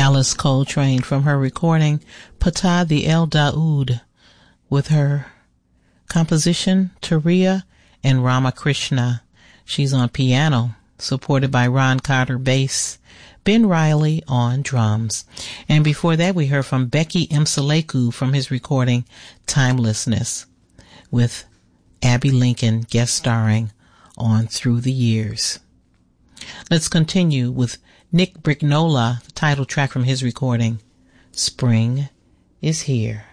Alice Coltrane from her recording Patah the El Daoud with her composition Turiya and Ramakrishna. She's on piano, supported by Ron Carter bass, Ben Riley on drums. And before that we heard from Becky Mseleku from his recording Timelessness, with Abby Lincoln guest starring on Through the Years. Let's continue with Nick Brignola, the title track from his recording Spring is Here.